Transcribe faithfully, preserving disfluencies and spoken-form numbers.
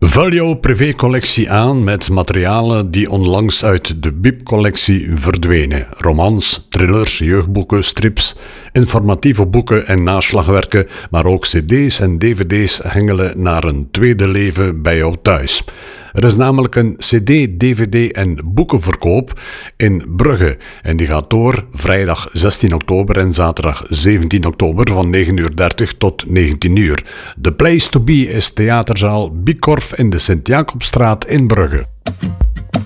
Vul jouw privécollectie aan met materialen die onlangs uit de Biep-collectie verdwenen. Romans, thrillers, jeugdboeken, strips, informatieve boeken en naslagwerken, maar ook cd's en dvd's hengelen naar een tweede leven bij jou thuis. Er is namelijk een cd, dvd en boekenverkoop in Brugge en die gaat door vrijdag zestien oktober en zaterdag zeventien oktober van negen uur dertig tot negentien uur. The place to be is theaterzaal Bikorf in de Sint-Jacobstraat in Brugge.